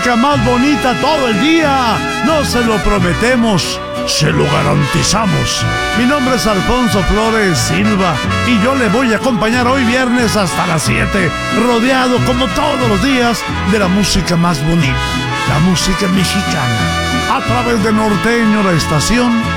música más bonita todo el día. No se lo prometemos, se lo garantizamos. Mi nombre es Alfonso Flores Silva y yo le voy a acompañar hoy viernes hasta las 7, rodeado como todos los días de la música más bonita, la música mexicana, a través de Norteño, la estación